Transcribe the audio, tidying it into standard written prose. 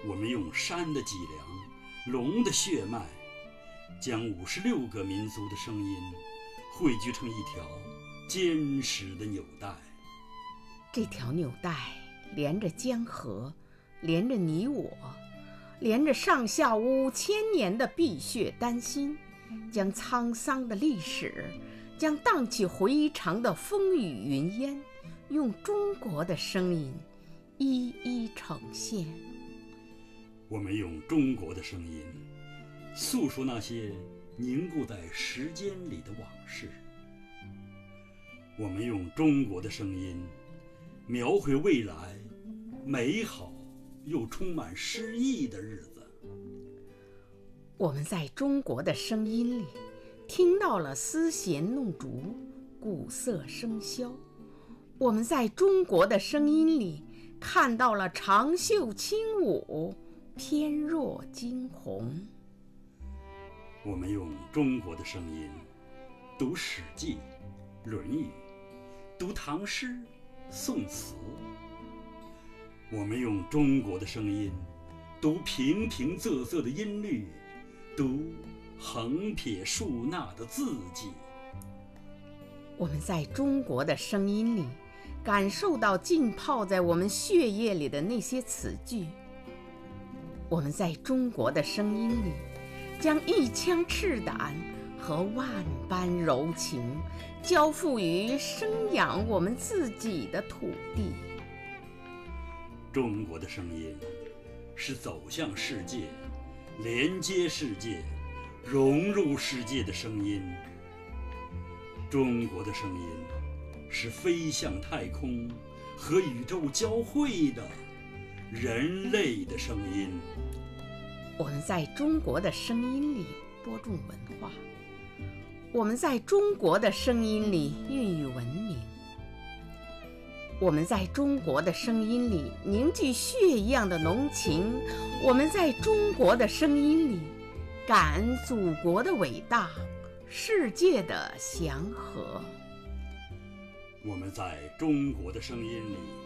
我们用山的脊梁、龙的血脉，将56个民族的声音汇聚成一条坚实的纽带。 这条纽带连着江河，连着你我，连着上下5000年的碧血丹心，将沧桑的历史，将荡气回肠的风雨云烟，用中国的声音一一呈现。 我们用中国的声音诉说那些凝固在时间里的往事，我们用中国的声音描绘未来美好又充满诗意的日子。 我们在中国的声音里听到了丝弦弄竹，鼓瑟笙箫；我们在中国的声音里看到了长袖轻舞，翩若惊鸿。 我们用中国的声音读《史记》《论语》，读唐诗宋词。我们用中国的声音读平平仄仄的音律，读横撇竖捺的字迹。 我们在中国的声音里感受到浸泡在我们血液里的那些词句。我们在中国的声音里将一腔赤胆和万般柔情交付于生养我们自己的土地。 中国的声音是走向世界、连接世界、融入世界的声音。中国的声音是飞向太空和宇宙交汇的人类的声音。 我们在中国的声音里播种文化，我们在中国的声音里孕育文明，我们在中国的声音里凝聚血一样的浓情，我们在中国的声音里感恩祖国的伟大，世界的祥和。 我们在中国的声音里